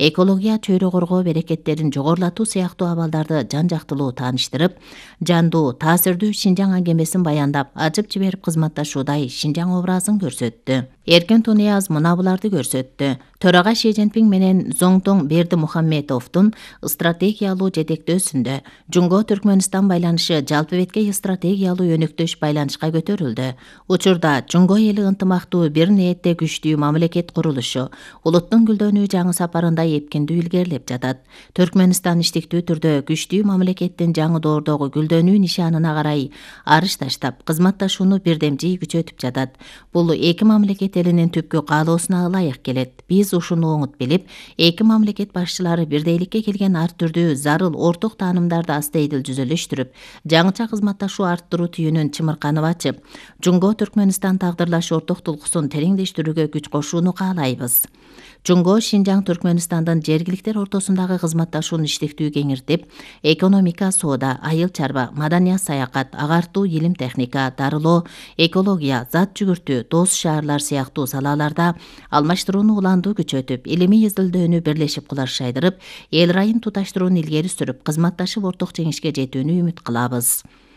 экология, чөйрө коргоо берекеттерин жогорулатуу сыяктуу абалдарды жан-жактылуу тааныштырып, жандуу, таасирдүү Шинжаң аңгемесин баяндап, ачып жиберип кызматташуудай Шинжаң образын көрсөттү. Эркен Тунияз мына буларды көрсөттү. Төрага Ши Цзиньпин менен Зоңтоң Бердимухамедовдун стратегиялуу жетектөөсүндө Жумго Түркмөнстан байланышы жалпы беткей стратегиялуу өнөктөш байланышка көтөрүлдү. Учурда Жумго эли ынтымактуу бир ниетте күчтүү мамлекет курулушу улуттун гүлдөнүү жаңы сапарында эпкиндүү илгерилеп жатат. Түркмөнстан иштиктүү түрдө күчтүү мамлекеттин жаңы доордогу гүлдөнүү нишанына карай арыш таштап, кызматташууну бирдемжий күчөтүп жатат. Бул эки мамлекет элинин түпкү каалоосуна ылайык келет. Биз ушуну оңут билип, эки мамлекет башчылары бирдейликке келген ар түрдүү зарыл орток таанымдарды астейдил жүзөлөштүрүп, жаңыча кызматташуу арттыруу түйүнүн чымырканып ачып, Жумго Түркмөнстан тагдырлаш орток тулкусун тереңдештирүүгө күч кошууну каалайбыз. Жумго Шинжаң Түркмөнстандын жергиликтер ортосундагы кызматташууну иштиктүү кеңиртип, экономика, соода, айыл чарба, маданият, саякат, агартуу, илим техника, дарылоо, экология, зат жүгүртүү, дос шаарлар сыяктуу салаларда алмаштырууну уландуу күчөтүп, илимий изилдөөнү бирлешип кулар шайдырып, эл райын туташтырууну илгери сүрүп, кызматташып орток жеңишке жетүүнү үмүт кылабыз.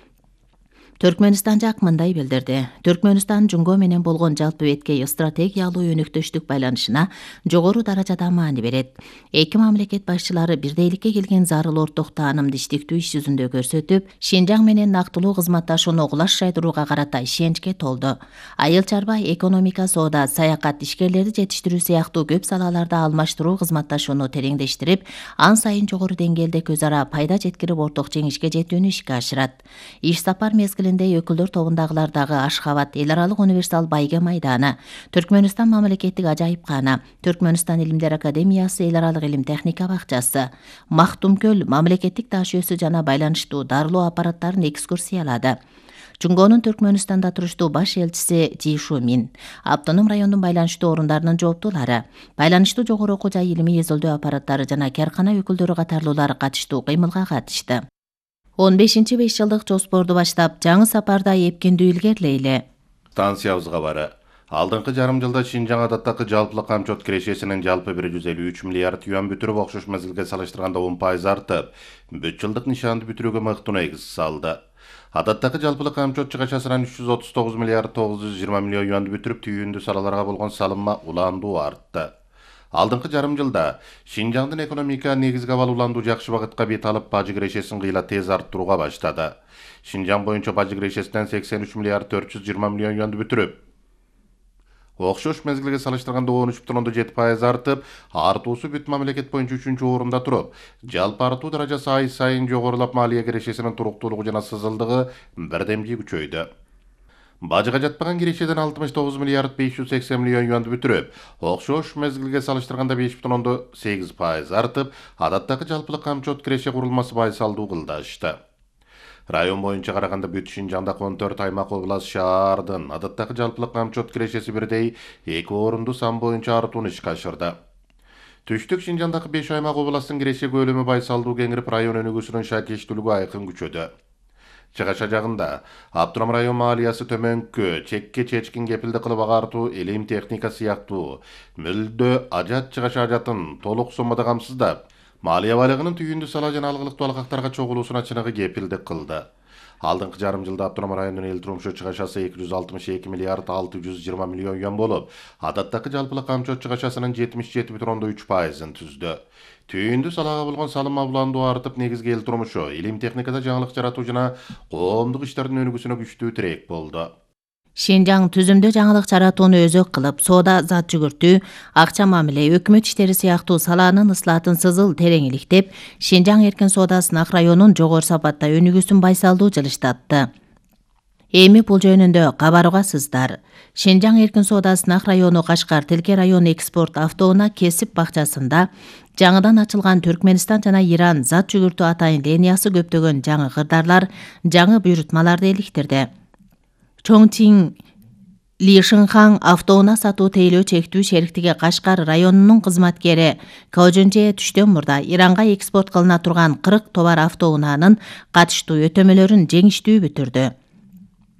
Түркмөнстан жак мындай билдирди. Түркмөнстан Жумго менен болгон жалпы беткей стратегиялуу өнөктөштүк байланышына жогору даражада маани берет. Эки мамлекет башчылары бирдейликке келген зарыл орток таанымды иштиктүү иш жүзүндө көрсөтүп, Шинжаң менен нактылуу кызматташууну кулаш шайдырууга карата ишеничке толду. Айыл чарба, экономика, соода, саякат, ишкерлерди жетиштирүү сыяктуу көп салаларда алмаштыруу кызматташууну тереңдештирип, ан сайын жогору деңгээлде өз ара пайда жеткирип орток жеңишке жетүүнү ишке ашырат. Иш сапар мезгилинде өкүлдөр тобундагылар дагы Ашхабад эл аралык универсал байге майданы, Түркмөнстан мамлекеттик ажайыпкана, Түркмөнстан илимдер академиясы, эл аралык илим техника бакчасы, Мактумкөл мамлекеттик таш өсү жана байланыштуу дарылоо аппараттарын экскурсиялады. Жумгонун Түркмөнстанда туруштуу баш элчиси Жи Шумин, автоном райондун байланыштуу орундарынын жооптуулары, байланыштуу жогору окуу жай илимий изилдөө аппараттары жана каркана өкүлдөрү катарлуулар катыштуу кыймылга катышты. 15-5 жылдык жоспорду баштап, жаңы сапарда эпкиндүү илгерилейли. Станциябыз кабары. Алдыңкы жарым жылда Шинжаң адаттагы жалпылык камчот кирешесинин жалпы 153 миллиард юан бүтүрүп окшош мезгилге салыштырганда 10% артып, 3 жылдык нишанды бүтүрүүгө мыкты негиз салды. Адаттагы жалпылык камчот чыгачасынан 339 миллиард 920 миллион юанды бүтүрүп, түйүндүү салаларга болгон салымма уландуу артты. Алдыңкы жарым жылда Шинжаңдын экономика негизги абал уландуу жакшы багытка бет алып, бажы кирешесин кыйла тез арттырууга баштады. Шинжаң боюнча бажы кирешесинен 83 миллиард 420 миллион юанды бүтүрүп, окшош мезгилге салыштырганда 13,7% артып, артуусу бүт мамлекет боюнча 3-орунда туруп, жалпы артуу даражасы ай сайын жогорулап, малия кирешесинин туруктуулугу жана сызылдыгы бирдемжий күчөйдү. Бажыга жатпаган кирешеден 69 миллиард 580 миллион юанды бүтүрүп, окшош мезгилге салыштырганда 5,8% артып, адаттагы жалпылык камчот киреше курулмасы байсалдуу кылдашты. Район боюнча караганда бүт Шинжаңда 14 аймак область шаардын адаттагы жалпылык камчот кирешеси бирдей 2 орунду сан боюнча артууну ишке ашырды. Түштүк Шинжаңдагы 5 аймак областтын киреше көлөмү байсалдуу кеңирип, район өнүгүүсүнүн шакештүүлүгү айкын күчөдү. Чыгаша жагында Аптурам район маалиясы төмөнкү, чекке чечкин кепилди кылып агартуу, илим техника сыяктуу мүлдө ажат чыгаша ажатын толук соммада камсыздап, малия байлыгынын түйүндүү сала жана алгылыктуу алкактарга чогулуусуна чыныгы кепилдик кылды. Алдыңкы жарым жылда Аптурам районунун эл турмушу чыгашасы 262 миллиард 620 миллион юан болуп, адаттагы жалпылык камчот чыгашасынын 77,3%ын түздү. Түйүндүү салага болгон салым уландуу артып, негизги эл турмушу, илим техникада жаңылык жаратуу жана коомдук иштардын өнүгүүсүнө күчтүү тирек болду. Шинжаң түзүмдө жаңылык жаратууну өзөк кылып, соода, зат жүгүртүү, акча мамиле, өкмөт иштери сыяктуу саланын ыслаатын сызыл терең иликтеп, Шинжаң эркин соодасын ак районун жогору сапатта өнүгүүсүн байсалдуу жылыштатты. Эми бул жөнүндө кабарыгасыздар. Шинжаң эркин соодасын ак району Кашкар Тилке район экспорт автоунаа кесип бакчасында жаңыдан ачылган Түркмөнстан жана Иран зат жүгүртүү атайын линиясы көптөгөн жаңы кырдаарлар, жаңы буйрутмаларды иликтирди. Чоңтиң Лишинхан автоунаа сатуу тейлөө чектүү шериктиги Кашкар районунун кызматкери Кожунже түштөн мурда Иранга экспорт кылына турган 40 товар автоунаанын катыштуу өтөмөлөрүн жеңиштүү бүтүрдү.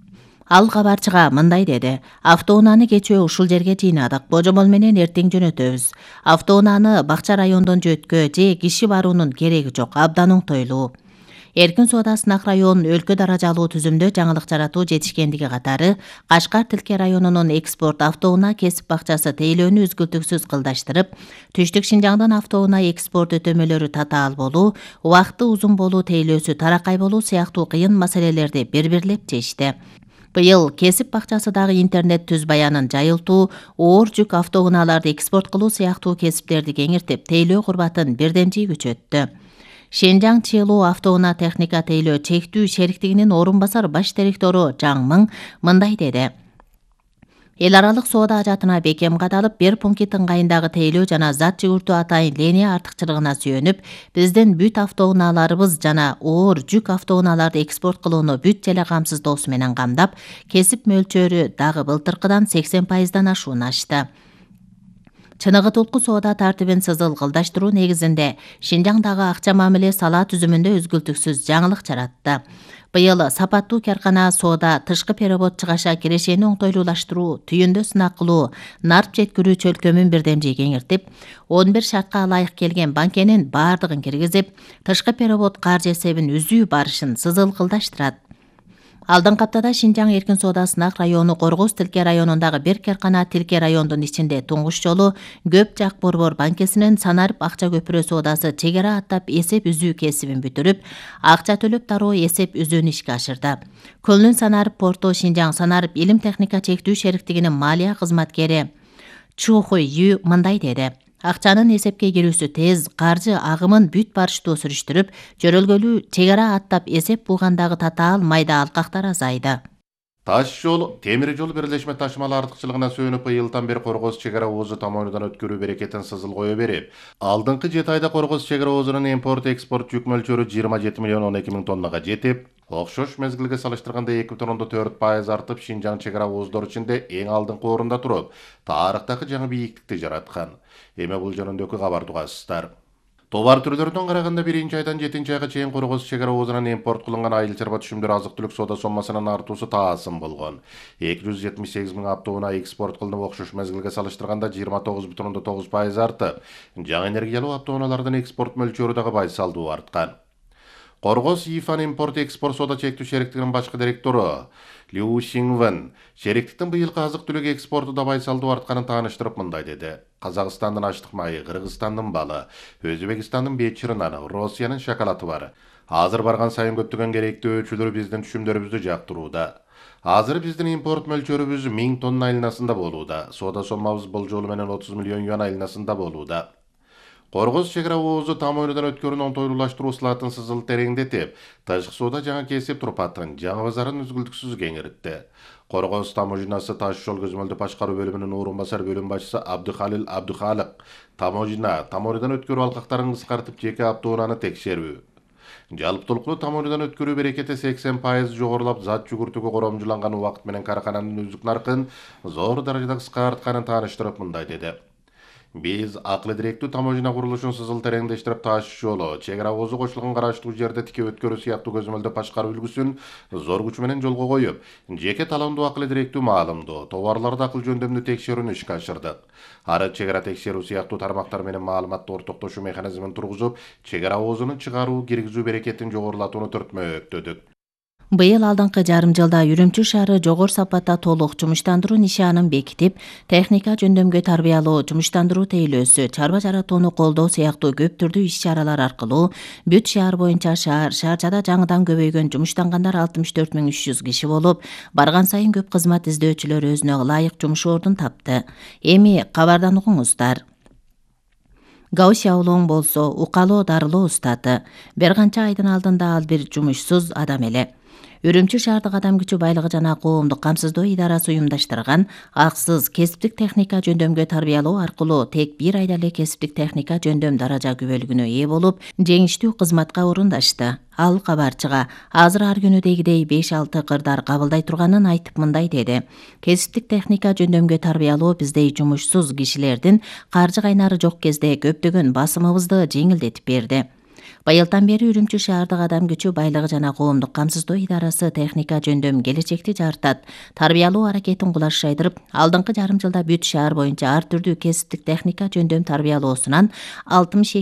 Ал кабарчыга мындай деди: автоунааны кечээ ушул жерге жыйнадык, божомол менен эртең жөнөтөбүз. Автоунааны Бакча райондон жөөткө же киши баруунун кереги жок, абдан оңтойлуу. Эркин соода сынак районунун өлкө даражалуу түзүмдө жаңылык жаратуу жетишкендиги катары Кашкар Тилке районунун экспорт автоунаа кесип бакчасы тейлөөнү үзгүлтүксүз кылдаштырып, Түштүк Шинжаңдан автоунаа экспорт өтөмөлөрү татаал болуу, убакыты узун болуу тейлөөсү таракай болуу сыяктуу кыйын маселелерди бир-бирлеп чечти. Быйыл кесип бакчасы дагы интернет түз баянын жайылтуу, оор жүк автоунааларды экспорт кылуу сыяктуу кесиптерди кеңиртип, тейлөө курбатын бирдемжий күчөттү. Шенжаң ЧЛУ автоунаа техника тейлөө чектүү шериктигинин орун басар баш директору Жаң Мың мындай деди: Эл аралык соода ажатына бекем кадалып, бир пункт ыңгайындагы тейлөө жана зат жүгүртүү атайын линия артыкчылыгына сүйөнүп, биздин бүт автоунааларыбыз жана оор жүк автоунааларды экспорт кылууну бүт эле камсыздоосу менен камдап, кесип мөлчөрү дагы былтыркыдан 80% ашууну ашты. Чыныгытылкуу соода тартибин сызыл кылдаштыруу негизинде Шинжаңдагы акча мамиле сала түзүмүндө үзгүлтүксүз жаңылык жаратты. Быйыл сапаттуу каркана соода, тышкы перевод чыгаша кирешени оңтойлуулаштыруу, түйүндө сынак кылуу, нарп жеткирүү чөлкөмүн бирдемжий кеңиртип, 11 шартка ылайык келген банкенин баардыгын киргизип, тышкы перевод каржы эсебин үзүү барышын сызыл кылдаштырат. Алдыңкы аптада Шинжаң эркин соода сынак району Коргоз Тилке районундагы бир каркана Тилке райондун ичинде туңгуш жолу Көп Жак Борбор банкесинин санарып акча көпүрө соодасы чегара аттап эсеп үзүү кесибин бүтүрүп, акча төлөп дароо эсеп үзүүнү ишке ашырды. Көлнүн санарып порту Шинжаң санарып илим техника чектүү шериктигинин малия кызматкери Чухуй Ю мындай деди: акчанын эсепке кирүүсү тез, каржы агымын бүт барыштуу сүрүштүрүп, жөрөлгөлүү чегара аттап эсеп булгандагы татаал майда алкактар азайды. Таш жол, темир жол бирлешме ташымалы артыкчылыгына сүйөнүп, быйылдан бери Коргоз чегара оозу тамоонудан өткөрүү берекетин сызыл кое берип, алдыңкы 7 айда Коргоз чегара оозунун импорт-экспорт жүк мөлчөрү 27 миллион 12 миң тоннага жетип, окшош мезгилге салыштырганда 2,4% артып, Шинжаң чегара ооздор ичинде эң алдыңкы орунда туруп, тарыхтагы жаңы бийиктикти жараткан. Эми бул жөнүндөгү кабарды угасыздар. Товар түрлөрүнөн караганда 1 айдан 7 айга чейин Коргоз чегара оозунан импорт кылынган айыл чарба түшүмдөр азык-түлүк соода соммасынын артуусу таасым болгон. 278 миң автоунаа экспорт кылынып, окшош мезгилге салыштырганда 29,9% артып, жаңы энергиялуу автоунаалардын экспорт мөлчөрү дагы байсалдуу арткан. Коргоз ИФАн импорт-экспорт соода чектүү шериктигинин башкы директору Лю Сиңвен шериктиктин быйылкы азык-түлүк экспорту да байсалдуу артканын тааныштырып мындай деди: Казакстандын аштык майы, Кыргызстандын балы, Өзбекстандын бечири наны, Россиянын шоколаты бар. Азыр барган сайын көптөгөн керектүү өчүлөр биздин түшүмдөрүбүздү жактырууда. Азыр биздин импорт мөлчөрүбүз 1000 тонна айланасында болууда. Соода соммабыз бул жолу менен 30 миллион юан айланасында болууда. Коргоз чегара оозу тамоонудан өткөрүүнү оңтойлуулаштыруу ысылатын сызыл тереңдетип, тышкы соода жаңы кесип турпатын, жаңы базарын үзгүлтүксүз кеңиртти. Коргоз таможнасы таш жол көзөмөлдү башкаруу бөлүмүнүн орун басар бөлүм башчысы Абдыхалил Абдыхалык тамоонудан өткөрүү алкактарын кыскартып, жеке автоунааны текшерүү. Жалпытолуктуу тамоонудан өткөрүү берекети 80% жогорулап, зат жүгүртүүгө коромжуланган убакыт менен каркананын үздүк наркын зор даражада кыскартканын тааныштырып мындай деди: Биз акылы директүү таможня курулушун сызыл тереңдештирип, таш жолу, чегара оозу кошулган караштуу жерде тике өткөрүү сыяктуу көзөмөлдү башкаруу үлгүсүн зор күч менен жолго коюп, жеке талондуу акылы директүү маалымдоо, товарларды акыл жөндөмдүү текшерүүнү ишке ашырдык. Ары чегара текшерүү сыяктуу тармактар менен маалыматты ортоктошуу механизмин тургузуп, чегара оозунун чыгаруу, киргизүү берекетин жогорулатууну түртмөктөдүк. Быйыл алдыңкы жарым жылда Үрүмчү шаары жогору сапатта толук жумуштандыруу нишанын бекитип, техника жөндөмгө тарбиялоо, жумуштандыруу тейлөөсү, чарба жаратууну колдоо сыяктуу көп түрдүү иш-чаралар аркылуу бүт шаар боюнча шаарчада жаңыдан көбөйгөн жумуштангандар 64.300 киши болуп, барган сайын көп кызмат издөөчүлөр өзүнө ылайык жумуш ордун тапты. Эми кабардан угуңуздар. Гаусяулоң болсо укалоо дарылоо устаты. Бир канча айдын алдында ал бир жумушсуз адам эле. Үрүмчү шаардык адам күчү байлыгы жана коомдук камсыздоо идарасы уюмдаштырган аксыз кесиптик техника жөндөмгө тарбиялоо аркылуу тек 1 айда эле кесиптик техника жөндөм даража күбөлүгүнө ээ болуп, жеңиштүү кызматка орундашты. Ал кабарчыга азыр ар күнүдегидей 5-6 кырдар кабылдай турганын айтып мындай деди: Кесиптик техника жөндөмгө тарбиялоо биздей жумушсуз кишилердин каржы кайнары жок кезде көптөгөн басымыбызды жеңилдетип берди. Быйылдан бери Үрүмчү шаардык адам күчү байлыгы жана коомдук камсыздоо идарасы техника жөндөм келечекти жарытат. Тарбиялоо аракетин кулаш жайдырып, алдыңкы жарым жылда бүт шаар боюнча ар түрдүү кесиптик техника жөндөм тарбиялоосунан 60